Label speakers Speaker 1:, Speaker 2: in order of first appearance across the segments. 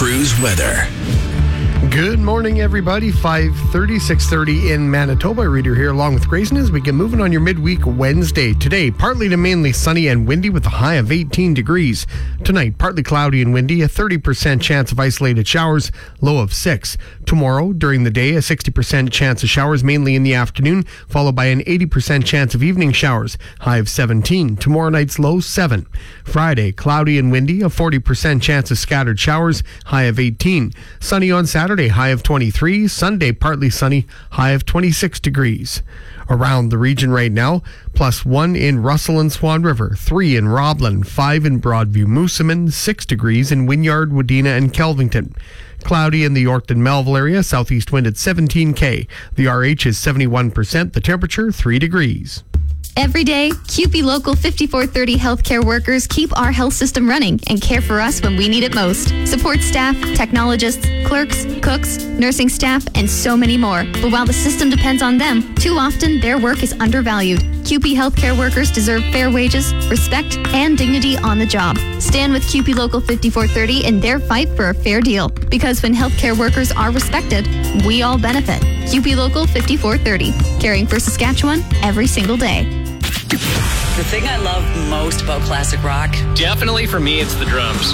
Speaker 1: Cruise weather.
Speaker 2: Good morning, everybody. 5:30, 6:30 in Manitoba. Reader here along with Grayson as we get moving on your midweek Wednesday. Today, partly to mainly sunny and windy with a high of 18 degrees. Tonight, partly cloudy and windy, a 30% chance of isolated showers, low of 6. Tomorrow, during the day, a 60% chance of showers, mainly in the afternoon, followed by an 80% chance of evening showers, high of 17. Tomorrow night's low, 7. Friday, cloudy and windy, a 40% chance of scattered showers, high of 18. Sunny on Saturday, high of 23. Sunday, partly sunny, high of 26 degrees. Around the region right now, +1 in Russell and Swan River, 3 in Roblin, 5 in Broadview, Moosomin, 6 degrees in Wynyard, Wadena, and Kelvington. Cloudy in the Yorkton Melville area, southeast wind at 17 km. The RH is 71%, the temperature 3 degrees.
Speaker 3: Every day, CUPE Local 5430 healthcare workers keep our health system running and care for us when we need it most. Support staff, technologists, clerks, cooks, nursing staff, and so many more. But while the system depends on them, too often their work is undervalued. CUPE healthcare workers deserve fair wages, respect, and dignity on the job. Stand with CUPE Local 5430 in their fight for a fair deal. Because when healthcare workers are respected, we all benefit. CUPE Local 5430, caring for Saskatchewan every single day.
Speaker 4: The thing I love most about classic rock?
Speaker 5: Definitely for me, it's the drums.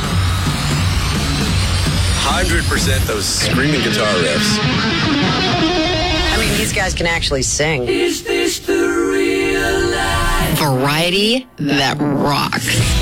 Speaker 6: 100% those screaming guitar riffs.
Speaker 4: I mean, these guys can actually sing.
Speaker 7: Is this the real life? Variety that rocks.